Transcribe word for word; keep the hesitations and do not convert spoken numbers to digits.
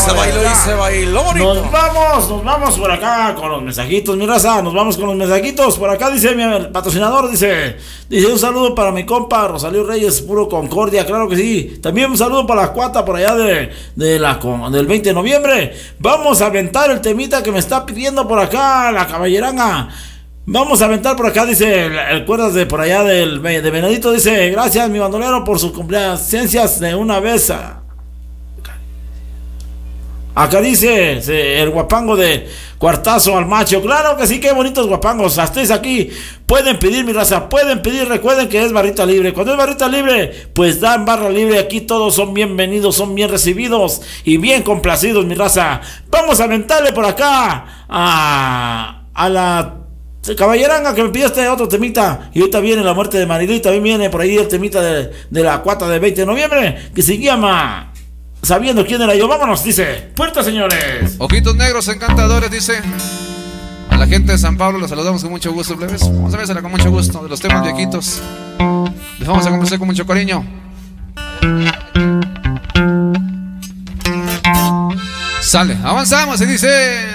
se bailó y se bailó bonito. Nos vamos, nos vamos por acá con los mensajitos, mi raza. Nos vamos con los mensajitos. Por acá dice mi patrocinador, dice, dice un saludo para mi compa Rosalío Reyes, puro Concordia, claro que sí. También un saludo para la cuata por allá de, de la, del veinte de noviembre. Vamos a aventar el temita que me está pidiendo por acá la caballeranga. Vamos a aventar por acá, dice, el cuerdas de por allá del de Venadito, dice, gracias mi bandolero por sus complacencias de una vez. A, acá dice el guapango de Cuartazo al Macho, claro que sí, qué bonitos guapangos, estéis aquí, pueden pedir mi raza, pueden pedir, recuerden que es barrita libre, cuando es barrita libre, pues dan barra libre, aquí todos son bienvenidos, son bien recibidos y bien complacidos mi raza. Vamos a aventarle por acá a, a la caballeranga que me pidió este otro temita. Y ahorita viene la muerte de Marilí. También viene por ahí el temita de, de la cuata del veinte de noviembre, que se llama Sabiendo quién era yo. Vámonos, dice. Puerta, señores. Ojitos negros encantadores, dice. A la gente de San Pablo los saludamos con mucho gusto, plebes. Vamos a vérsela con mucho gusto. De los temas viejitos les vamos a complacer con mucho cariño. Sale, avanzamos y dice.